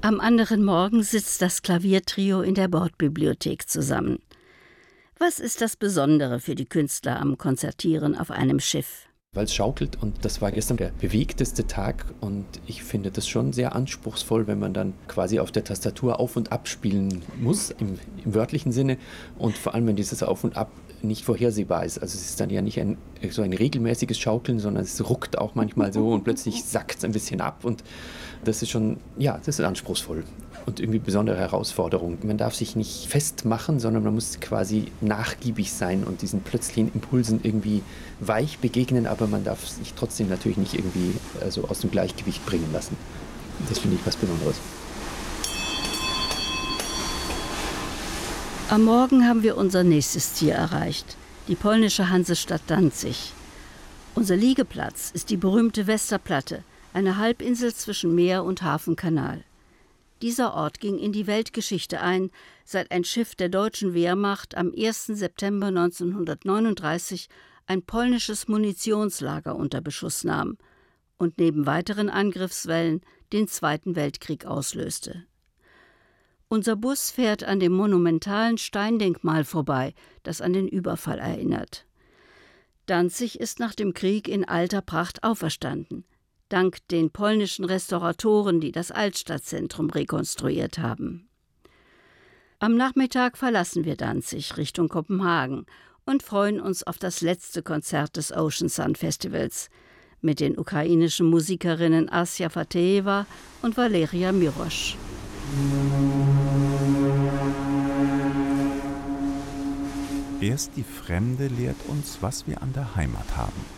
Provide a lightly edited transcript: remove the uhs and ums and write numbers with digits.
Am anderen Morgen sitzt das Klaviertrio in der Bordbibliothek zusammen. Was ist das Besondere für die Künstler am Konzertieren auf einem Schiff? Weil es schaukelt, und das war gestern der bewegteste Tag, und ich finde das schon sehr anspruchsvoll, wenn man dann quasi auf der Tastatur auf und ab spielen muss, im wörtlichen Sinne, und vor allem, wenn dieses Auf und Ab nicht vorhersehbar ist. Also es ist dann ja nicht so ein regelmäßiges Schaukeln, sondern es ruckt auch manchmal so und plötzlich sackt es ein bisschen ab, und das ist schon, ja, das ist anspruchsvoll und irgendwie eine besondere Herausforderung. Man darf sich nicht festmachen, sondern man muss quasi nachgiebig sein und diesen plötzlichen Impulsen irgendwie weich begegnen, aber man darf sich trotzdem natürlich nicht irgendwie aus dem Gleichgewicht bringen lassen. Das finde ich was Besonderes. Am Morgen haben wir unser nächstes Ziel erreicht, die polnische Hansestadt Danzig. Unser Liegeplatz ist die berühmte Westerplatte, eine Halbinsel zwischen Meer und Hafenkanal. Dieser Ort ging in die Weltgeschichte ein, seit ein Schiff der deutschen Wehrmacht am 1. September 1939 ein polnisches Munitionslager unter Beschuss nahm und neben weiteren Angriffswellen den Zweiten Weltkrieg auslöste. Unser Bus fährt an dem monumentalen Steindenkmal vorbei, das an den Überfall erinnert. Danzig ist nach dem Krieg in alter Pracht auferstanden, dank den polnischen Restauratoren, die das Altstadtzentrum rekonstruiert haben. Am Nachmittag verlassen wir Danzig Richtung Kopenhagen und freuen uns auf das letzte Konzert des Ocean Sun Festivals mit den ukrainischen Musikerinnen Asia Fateeva und Valeria Mirosch. Erst die Fremde lehrt uns, was wir an der Heimat haben.